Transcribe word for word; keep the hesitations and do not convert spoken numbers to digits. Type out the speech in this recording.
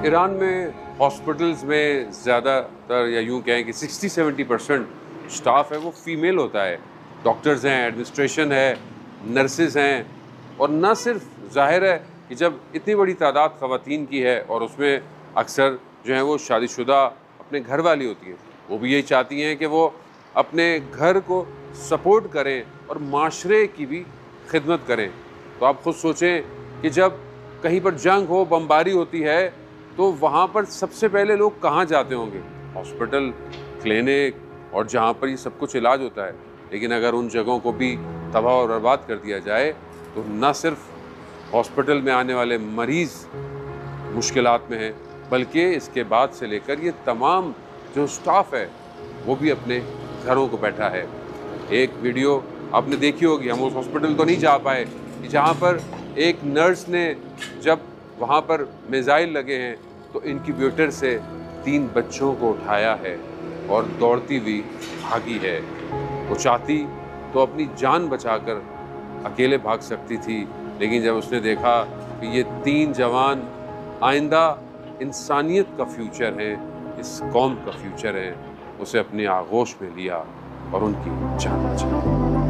Iran में hospitals में ज़्यादातर या यूँ कहें कि सिक्सटी सेवेंटी परसेंट स्टाफ है वो फीमेल होता है। डॉक्टर्स हैं, एडमिनिस्ट्रेशन है, नर्सेज हैं, और ना सिर्फ ज़ाहिर है कि जब इतनी बड़ी तादाद ख़वातीन की है और उसमें अक्सर जो हैं वो शादीशुदा अपने घर वाली होती हैं, वो भी यही चाहती हैं कि वो अपने घर को सपोर्ट करें और माशरे की भी खिदमत करें। तो आप ख़ुद सोचें कि जब कहीं पर जंग हो, बमबारी होती है, तो वहाँ पर सबसे पहले लोग कहाँ जाते होंगे? हॉस्पिटल, क्लिनिक, और जहाँ पर ये सब कुछ इलाज होता है। लेकिन अगर उन जगहों को भी तबाह और बर्बाद कर दिया जाए तो न सिर्फ हॉस्पिटल में आने वाले मरीज़ मुश्किलात में हैं, बल्कि इसके बाद से लेकर ये तमाम जो स्टाफ है वो भी अपने घरों को बैठा है। एक वीडियो आपने देखी होगी, हम उस हॉस्पिटल तो नहीं जा पाए, जहाँ पर एक नर्स ने जब वहाँ पर मिसाइल लगे हैं तो इनक्यूबेटर से तीन बच्चों को उठाया है और दौड़ती हुई भागी है। वो चाहती तो अपनी जान बचाकर अकेले भाग सकती थी, लेकिन जब उसने देखा कि ये तीन जवान आइंदा इंसानियत का फ्यूचर है, इस कौम का फ्यूचर है, उसे अपनी आगोश में लिया और उनकी जान बचाई।